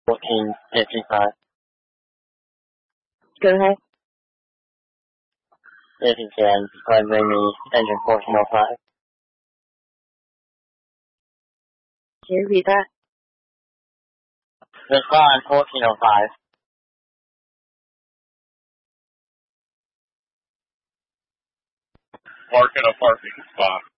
1455. Go ahead. This is bring me engine 1405. Can you repeat that? Respond 1405. Park in a parking spot.